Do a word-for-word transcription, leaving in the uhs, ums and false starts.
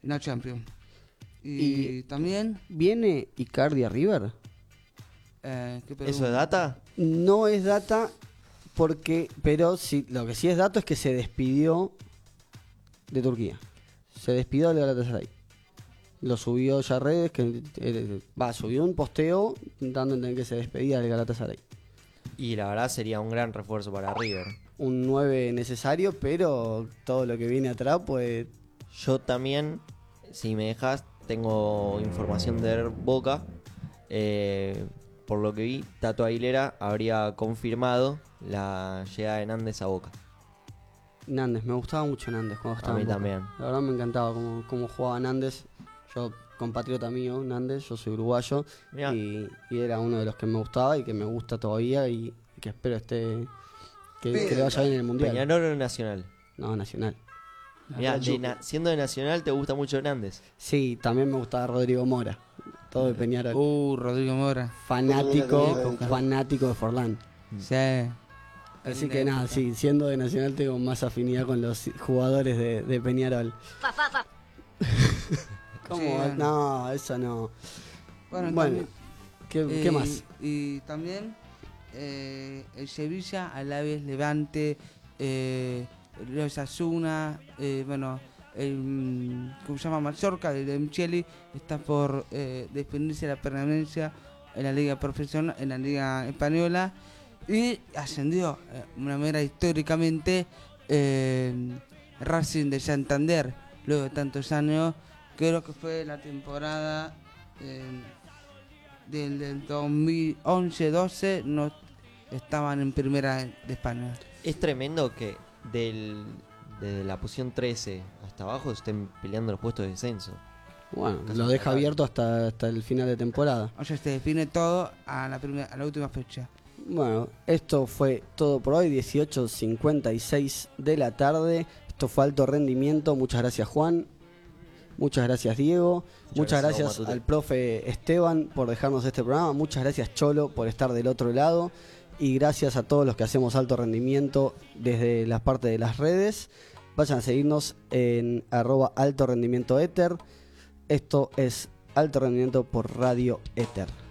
en la Champions. Y, Y- también... ¿Viene Icardi a River? Eh, ¿qué ¿Eso pregunta? es data? No es data, porque pero sí, lo que sí es dato es que se despidió de Turquía. Se despidió del Galatasaray. Lo subió ya a redes, que eh, va, subió un posteo dando a entender que se despedía del Galatasaray. Y la verdad sería un gran refuerzo para River. Un nueve necesario, pero todo lo que viene atrás, pues Yo también, si me dejas, tengo información de Boca. Eh, por lo que vi, Tato Aguilera habría confirmado la llegada de Nández a Boca. Nández, me gustaba mucho Nández cuando estaba mí en Boca. también. La verdad me encantaba cómo, cómo jugaba Nández. Yo, compatriota mío, Nández, yo soy uruguayo Mirá. y, y era uno de los que me gustaba y que me gusta todavía y, y que espero esté que, que le vaya bien en el Mundial. Peñarol o Nacional. No, Nacional. Mirá, de na- siendo de Nacional te gusta mucho Nández. Sí, también me gustaba Rodrigo Mora, todo de Peñarol. Uh, Rodrigo Mora. fanático, fanático de Forlán. Sí. Así que nada, sí, siendo de Nacional tengo más afinidad con los jugadores de, de Peñarol. ¿Cómo? Sí. No, eso no. Bueno, Bueno, también- ¿qué, Eh, qué más? Y también eh, el Sevilla, Alaves, Levante, eh, el Osasuna, eh, bueno, el, mm, ¿cómo se llama? Mallorca, el de Micheli, está por eh, definirse la permanencia en la liga profesional, en la liga española, y ascendió eh, de una manera históricamente eh, Racing de Santander, luego de tantos años. Creo que fue la temporada eh, del, del dos mil once doce, no estaban en primera de España. Es tremendo que del, desde la posición trece hasta abajo estén peleando los puestos de descenso. Bueno, casi lo deja impecable. abierto hasta, hasta el final de temporada. O sea, se define todo a la, primera, a la última fecha. Bueno, esto fue todo por hoy, dieciocho cincuenta y seis de la tarde. Esto fue Alto Rendimiento. Muchas gracias, Juan. Muchas gracias, Diego. Muchas Muchas gracias, gracias Matute. al profe Esteban por dejarnos este programa. Muchas gracias, Cholo, por estar del otro lado. Y gracias a todos los que hacemos Alto Rendimiento desde la parte de las redes. Vayan a seguirnos en arroba Alto Rendimiento Éter. Esto es Alto Rendimiento por Radio Éter.